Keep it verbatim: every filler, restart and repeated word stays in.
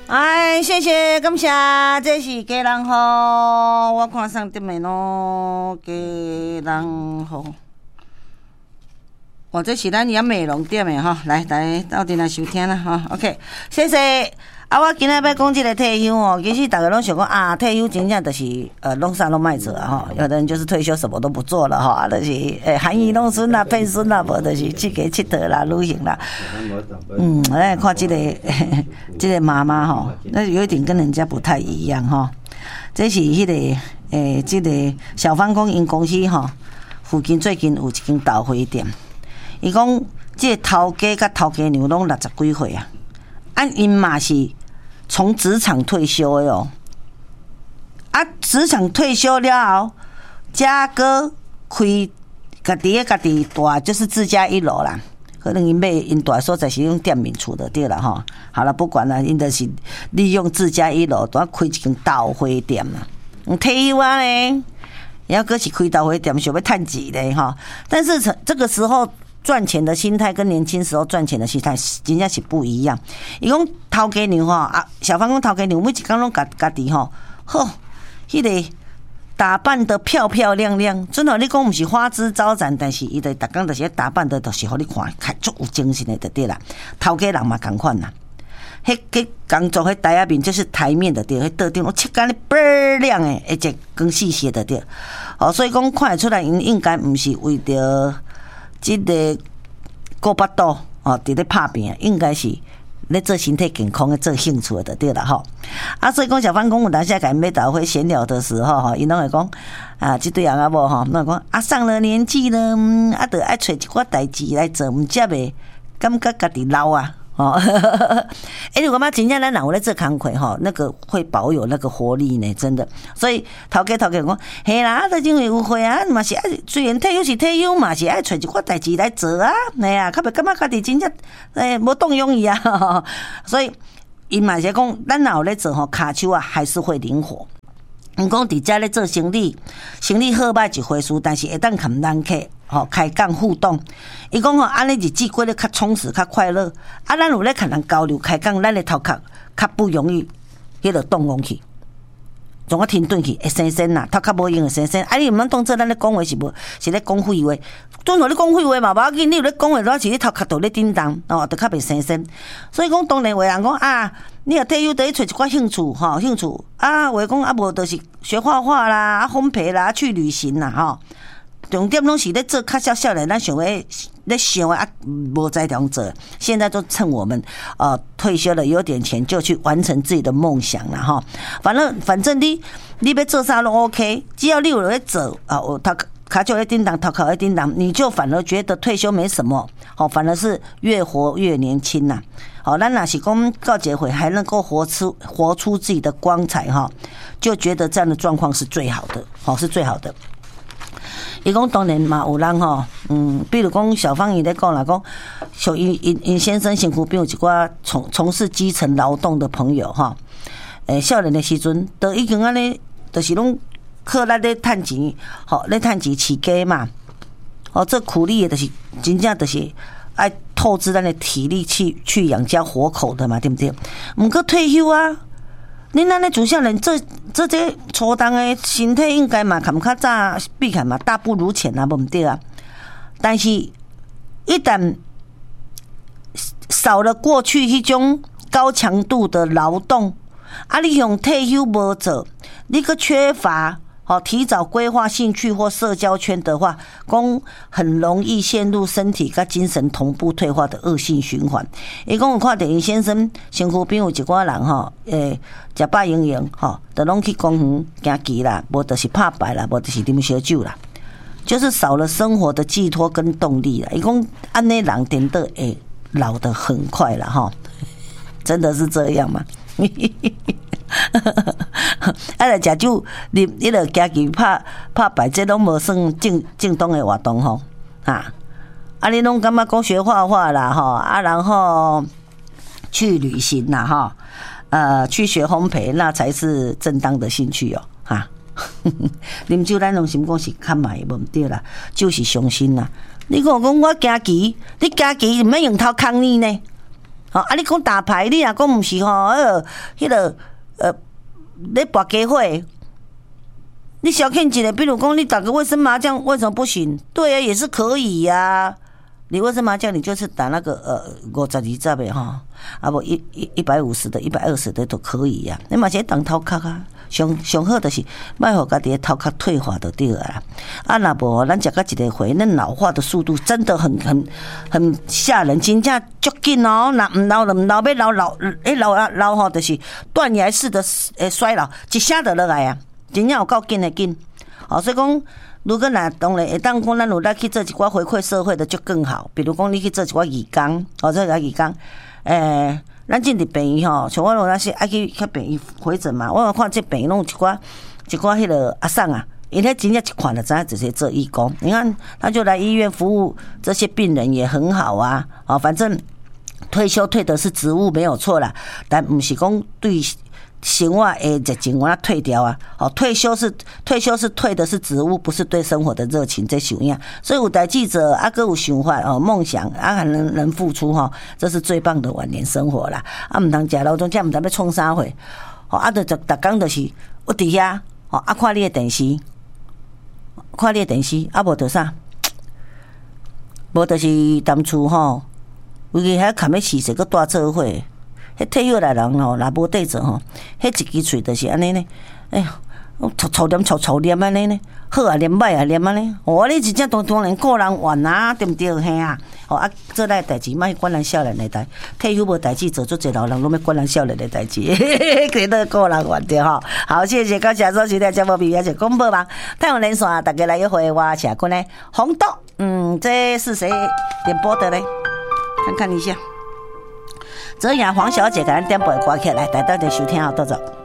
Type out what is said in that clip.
哎，谢谢，感谢，这是家人好，我看上点的咯，家人好。哇，这是咱也美容店的哈，来来到底来收听啦哈 ，OK， 谢谢。啊，我今仔要讲这个退休哦，其实大家拢想讲啊，退休真正就是呃，拢啥拢卖做啊哈。有的人就是退休什么都不做了哈，就是诶，含饴弄孙啦、配孙啦，无就是去给佚佗啦、旅行啦。嗯，来看这个这个妈妈哈，那有一点跟人家不太一样哈。这是迄、那个诶，这个小芳公因公司哈，附近最近有一间豆花店，伊讲这头家甲头家娘拢六十几岁啊。按因嘛是从职场退休的哦，啊，职场退休了后，家哥开家己的家己大，就是自家一楼啦。可能因买因大所在是用店面厝的对啦吼。好了，不管了，因就是利用自家一楼，都要开一间豆花店啦。嗯，退休啊咧，也要搁是开豆花店，想要趁钱咧哈。但是这个时候。赚钱的心态跟年轻时候赚钱的心态真正是不一样。伊讲头家娘吼啊，小芳讲头家娘每一工拢家家己吼，吼，迄个打扮得漂漂亮亮。准哦，你讲毋是花枝招展，但是伊就逐工就是打扮得就是互你看，看足有精神的就对啦。头家人嘛同款啦，迄个工作迄台仔面就是台面的对，迄桌顶我切干哩倍儿亮诶，而且光细细的对。哦，所以讲看得出来，因应该毋是为着。这个顾巴肚哦，伫咧拍拼，应该是咧做身体健康的、做兴趣的对啦吼。啊，所以讲小芳公有当下甲因买豆花闲聊的时候吼，因拢会讲啊，这对人啊无吼，拢会讲啊，上了年纪了，嗯、啊，得爱找一寡代志来做，毋则袂感觉家己老啊。哦，哎，如果嘛，真正咱若有咧做工课吼，那个会保有那个活力呢，真的。所以头家头家讲，嘿啦，都因为有会啊，嘛是爱，虽然退休是退休嘛，是爱找一寡代志来做啊，哎呀，较袂感觉家己真正诶无动用伊啊。所以伊嘛是讲，咱若有咧做吼，骹手啊还是会灵活。毋讲伫遮咧做生意，生意好歹一回事，但是会当含咱客吼开讲互动。伊讲吼，安尼日子过得较充实、较快乐。啊，咱有咧跟人交流开讲，咱的头壳较不容易迄落动讲去，从我停顿去会生生啦，头壳无用会生生。啊，你毋通当做咱咧讲话是无是咧讲废话，准互你讲废话嘛，无要紧。你有咧讲话，主要是你头壳都咧叮当，哦，就较袂生生。所以讲，当然有人讲啊。你若退休得去找一寡兴趣吼，兴趣啊，话讲啊无就是学画画啦，啊烘焙啦，去旅行啦吼。重点拢是咧做较少少的，咱想要咧想啊，无在中做。现在都趁我们呃退休了有点钱，就去完成自己的梦想啦哈。反正反正你你要做啥都 OK， 只要你有在做啊，我他。卡就会叮当，头壳会叮当，你就反而觉得退休没什么，好，反而是越活越年轻呐。好，咱若是讲到结婚还能够活出活出自己的光彩哈，就觉得这样的状况是最好的，好，是最好的。伊讲当然嘛，有人吼，嗯，比如讲小芳伊咧讲啦，讲像因因因先生身躯边有一寡从从事基层劳动的朋友哈，诶，少年的时阵都已经安尼，就是拢。靠咱咧趁钱，吼，咧趁钱饲家嘛，哦，这苦力的就是真正就是爱透支咱的体力去去养家活口的嘛，对不对？毋过退休啊，恁咱咧主少人这这这初当的身体应该嘛，较较早比起嘛大不如前啊，无毋对啊。但是，一旦少了过去迄种高强度的劳动，啊，你用退休无做，你个缺乏。好，提早规划兴趣或社交圈的话，讲很容易陷入身体跟精神同步退化的恶性循环。伊讲有看到因先生身躯边有一寡人吼，诶，食饱营营吼，就拢去公园行棋啦，无就是拍牌啦，无就是啉烧酒啦，就是少了生活的寄托跟动力啦。伊讲安尼人真的会老得很快啦，吼，真的是这样吗？啊，来食酒，啉迄个家己拍拍牌，这拢无算正正当的活动吼啊！啊，你拢感觉讲学画画啦吼啊，然后去旅行啦吼，呃，去学烘焙，那才是正当的兴趣哦哈。啉酒咱拢心讲是较慢的，无毋对啦，就是伤心啦。你讲讲我行棋，你行棋毋免用头空呢呢？ 吼啊！你讲打牌，你若讲毋是吼，迄个迄个呃，咧博家伙，你小看一个，比如讲你打个卫生麻将，为什么不行？对啊，也是可以呀、啊。你卫生麻将，你就是打那个呃五十二十的哈，啊不一一一百五十的、一百二十的都可以呀、啊。你嘛是当头壳啊，上上好就是莫互家己的头壳退化就对啊。啊，若无咱食到一个回，咱老化的速度真的很很很吓人，真正足紧哦。若唔老就唔老，要老老诶老啊老吼，就是断崖式的诶衰老，一下就落来啊，真正有够紧的紧。哦，所以讲。如果若当然会当讲，咱有来去做一寡回馈社会的就更好。比如讲，你去做一寡义工，哦，做一寡义工，诶、欸，咱进伫病院吼，像我有那些爱去去病院回诊嘛，我有看这病院拢有一寡一寡迄个阿桑啊，因迄真正一看就知影直接做义工。你看，他就来医院服务这些病人也很好啊，哦，反正退休退的是职务没有错啦，但不是讲对。生活诶，热情我退掉啊！哦，退休是退休是退的是职务，不是对生活的热情在想呀。所以有代志做，啊，搁有想法哦，梦想啊，还能能付出哈，这是最棒的晚年生活啦！啊，唔通食劳动，这唔知要创啥货，哦，啊，就逐逐工就是我伫遐，哦，啊，看你的电视，看你的电视，啊，无着啥，无就是当初吼，有个遐看要死死个大做伙。迄退休来人吼，若无对做吼，迄一支喙就是安尼呢。哎呀，臭臭念臭臭念安尼呢，好啊念歹啊念安尼。哦，你真正当当然个人怨啊，对毋对？嘿啊，哦啊，做咱代志，莫去管咱少年的代。退休无代志做，做侪老人拢要管咱少年的代志，摕到个人怨对吼。好，谢谢高谢收听的节目，也是公布嘛。太阳连线，大家来一回我谢坤呢。红豆，嗯，这是谁点播的嘞？看看一下。泽雅黄小姐给咱点播歌起来，大家就收听好，多走。